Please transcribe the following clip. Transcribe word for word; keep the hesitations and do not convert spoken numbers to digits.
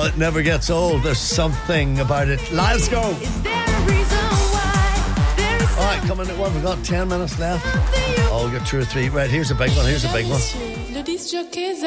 it never gets old. There's something about it. Let's go. Alright, coming at what? We've got ten minutes left. I'll get two or three. Right, here's a big one. Here's a big one.